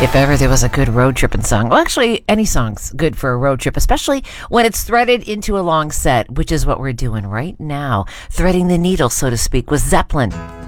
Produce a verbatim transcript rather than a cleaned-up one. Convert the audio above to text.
If ever there was a good road tripping song, well, actually, any song's good for a road trip, especially when it's threaded into a long set, which is what we're doing right now, threading the needle, so to speak, with Zeppelin.